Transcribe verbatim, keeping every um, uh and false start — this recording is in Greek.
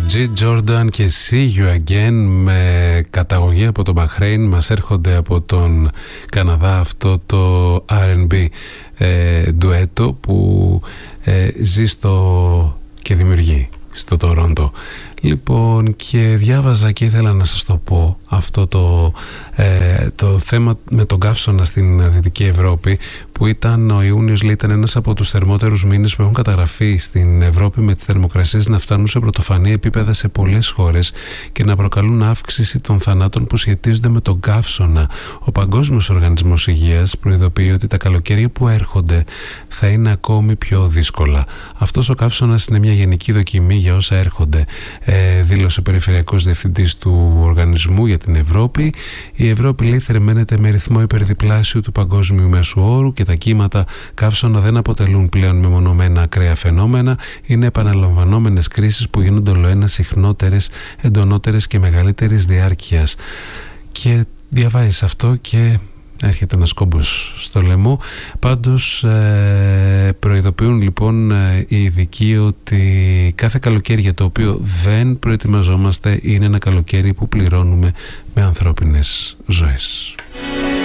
G. Jordan και See You Again, με καταγωγή από το Μπαχρέιν. Μας έρχονται από τον Καναδά αυτό το αρ εν μπι ε, ντουέτο που ε, ζει στο και δημιουργεί στο Τορόντο. Λοιπόν, και διάβαζα και ήθελα να σας το πω αυτό το, ε, το θέμα με τον καύσωνα στην Δυτική Ευρώπη, που ήταν ο Ιούνιος, λέει, ήταν ένας από τους θερμότερους μήνες που έχουν καταγραφεί στην Ευρώπη, με τις θερμοκρασίες να φτάνουν σε πρωτοφανή επίπεδα σε πολλές χώρες και να προκαλούν αύξηση των θανάτων που σχετίζονται με τον καύσωνα. Ο Παγκόσμιος Οργανισμός Υγείας προειδοποιεί ότι τα καλοκαίρια που έρχονται θα είναι ακόμη πιο δύσκολα. Αυτός ο καύσωνας είναι μια γενική δοκιμή για όσα έρχονται, ε, δήλωσε ο Περιφερειακός Διευθυντής του Οργανισμού για την Ευρώπη. Η Ευρώπη, λέει, θερμαίνεται με ρυθμό υπερδιπλάσιο του παγκόσμιου μέσου όρου και τα κύματα καύσωνα δεν αποτελούν πλέον μεμονωμένα ακραία φαινόμενα. Είναι επαναλαμβανόμενες κρίσεις που γίνονται ολοένα συχνότερες, εντονότερες και μεγαλύτερης διάρκειας. Και διαβάζεις αυτό και έρχεται ένας κόμπος στο λαιμό. Πάντως ε, προειδοποιούν λοιπόν ε, οι ειδικοί ότι κάθε καλοκαίρι για το οποίο δεν προετοιμαζόμαστε είναι ένα καλοκαίρι που πληρώνουμε με ανθρώπινες ζωές.